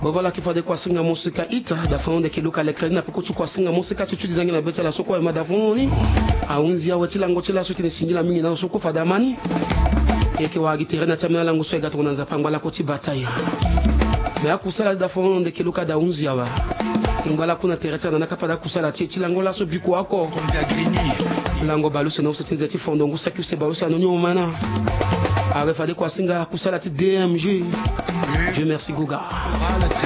Bobola ki fade kwa singa musika ita da fonde ke luka lekre na peko kwa singa musika chuchu dizangi na betela soko ya madavoni aunzi ya wetila ngotila suti ne singila mingi na soko fada mani yeke wa gitere na tamina langu swega to nanza pangwala ko ti bataya me akusala da fonde ke luka da unzi ya wa ingwala kuna tereta na nakapa da kusala ti langola so biko ako lango baluse na usetinze ti fondo ngusa ki se baluse no nyoma a refade kwa singa kusala ti DMG. Dieu merci Gouga.